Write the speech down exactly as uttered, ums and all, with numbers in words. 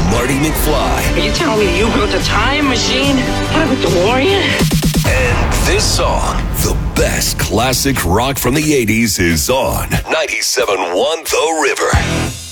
Marty McFly. Are you telling me you built a time machine? What about DeLorean? And this song, the best classic rock from the eighties, is on ninety-seven point one The River.